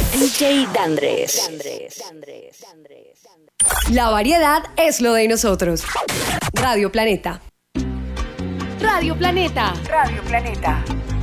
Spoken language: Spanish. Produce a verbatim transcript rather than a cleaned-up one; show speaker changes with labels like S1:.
S1: D J Dandres.
S2: La variedad es lo de nosotros. Radio Planeta. Radio Planeta.
S3: Radio Planeta.